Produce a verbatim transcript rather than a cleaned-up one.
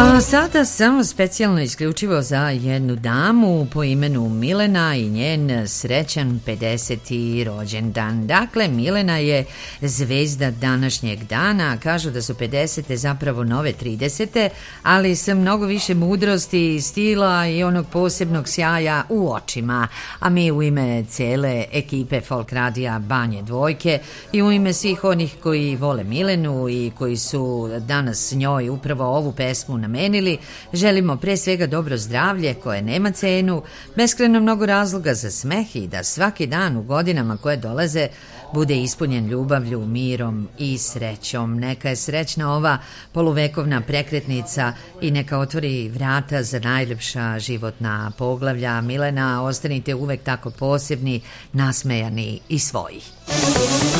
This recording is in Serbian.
A sada samo specijalno isključivo za jednu damu po imenu Milena i njen srećan pedeseti rođendan. Dakle, Milena je zvezda današnjeg dana. Kažu da su pedesete zapravo nove tridesete, ali sa mnogo više mudrosti, stila i onog posebnog sjaja u očima. A mi u ime cele ekipe Folk Radija Banje Dvojke i u ime svih onih koji vole Milenu i koji su danas njoj upravo ovu pesmu namenili, želimo pre svega dobro zdravlje koje nema cenu, beskrajno mnogo razloga za smeh i da svaki dan u godinama koje dolaze bude ispunjen ljubavlju, mirom i srećom. Neka je srećna ova poluvekovna prekretnica i neka otvori vrata za najljepša životna poglavlja. Milena, ostanite uvek tako posebni, nasmejani i svoji.